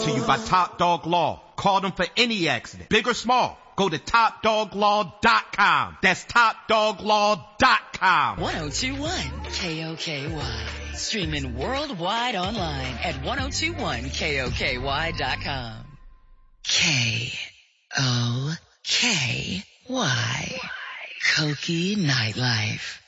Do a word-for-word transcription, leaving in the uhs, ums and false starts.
to you by Top Dog Law. Call them for any accident, big or small. Go to top dog law dot com. That's top dog law dot com. ten twenty-one K O K Y. Streaming worldwide online at ten twenty-one K O K Y dot com. K O K Y. Koki Nightlife.